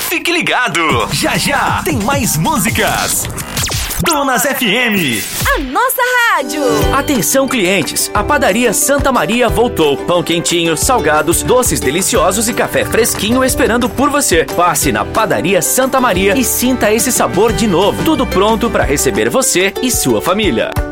Fique ligado, já já tem mais músicas. Dunas FM, a nossa rádio. Atenção clientes, a padaria Santa Maria voltou. Pão quentinho, salgados, doces deliciosos e café fresquinho esperando por você. Passe na padaria Santa Maria e sinta esse sabor de novo. Tudo pronto para receber você e sua família.